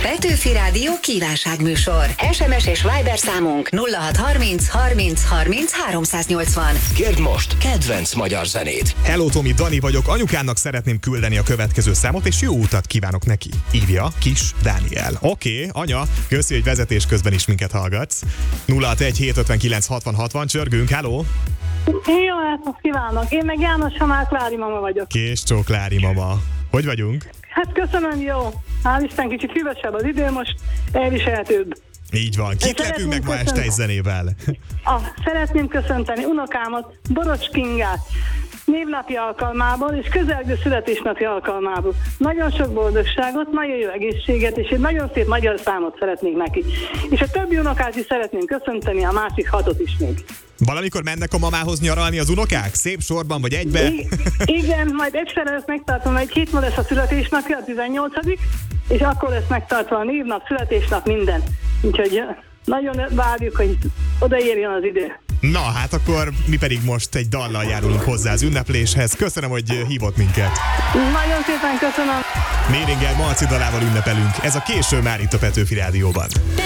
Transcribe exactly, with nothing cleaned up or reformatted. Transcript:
Petőfi Rádió kívánságműsor. es em es és Viber számunk nulla hat harminc harminc harminc háromszáznyolcvan. Kérd most kedvenc magyar zenét. Hello, Tomi, Dani vagyok. Anyukámnak szeretném küldeni a következő számot, és jó utat kívánok neki. Írja Kis Dániel. Oké, okay, anya, köszi, hogy vezetés közben is minket hallgatsz. nulla hat egy hét ötvenkilenc hatvan hatvan, csörgünk, hello! Jó, hát kívánok. Én meg János Hamár Klári mama vagyok. Kés csó, Klári mama. Hogy vagyunk? Hát köszönöm, jó. Hál' Isten, kicsit hűvösebb az idő, most elviselhetőbb. Így van. Kit lepünk meg ma este egy zenével? Ah, szeretném köszönteni unokámat, Borocs Kingát, névnapi alkalmából és közelgő születésnapi alkalmából. Nagyon sok boldogságot, nagyon jó egészséget, és egy nagyon szép magyar számot szeretnék neki. És a többi unokát is szeretném köszönteni, a másik hatot is még. Valamikor mennek a mamához nyaralni az unokák? Szép sorban vagy egybe? I- igen, majd egyszer ezt megtartom, egy hét múlva lesz a születésnapja, a tizennyolcadik, és akkor lesz megtartva a névnap, születésnap, minden. Úgyhogy nagyon várjuk, hogy odaérjön az idő. Na, hát akkor mi pedig most egy dallal járulunk hozzá az ünnepléshez. Köszönöm, hogy hívott minket. Nagyon szépen köszönöm. Méringer Marci dalával ünnepelünk. Ez a Késő már itt a Petőfi Rádióban.